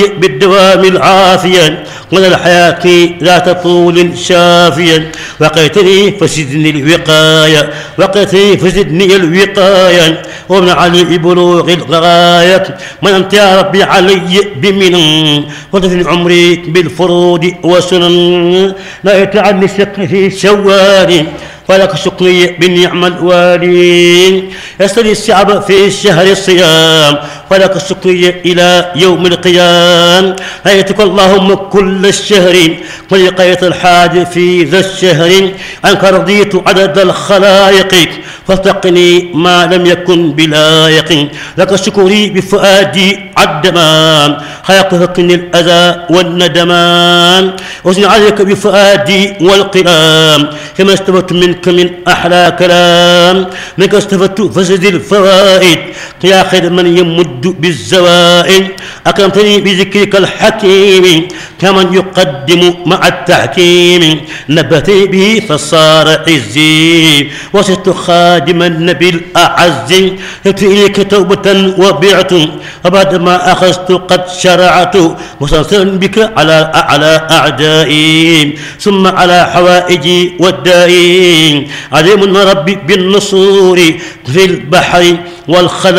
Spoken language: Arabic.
بالدوام العافية من الحياة ذات طول شافيا. وقيتني فزدني الوقاية وقيتني فزدني الوقاية ومن علي بلوغ الغاية. من أنت يا ربي علي بمنن وتفني عمري بالفروض وسنن. لا يتعني الشك في شوال فلك شكري بالنعم الوالي. يسري الشعب في الشهر الصيام فلك الشكري إلى يوم القيام. هيتك اللهم كل الشهر ولقية الحاج في ذا الشهر. عنك رضيت عدد الخلائق فارتقني ما لم يكن بلايق. لك شكري بفؤادي عدما خيقتني الأذى والندمان. وزن عليك بفؤادي والقلام كما استفدت منك من أحلى كلام. منك استفدت فزد الفوائد يا خير من يمد بالزوائد. أكرمتني بذكرك الحكيم كمن يقدم مع التحكيم. نبهتني به فصار عزي وصرت خادم النبي الأعز. جئت إليك توبة وبعت وبعد ما أخذت قد شرعت مستنصرا بك على أعدائي ثم على حوائجي والدائي. عليم ربي بالنصور في البحر والخلق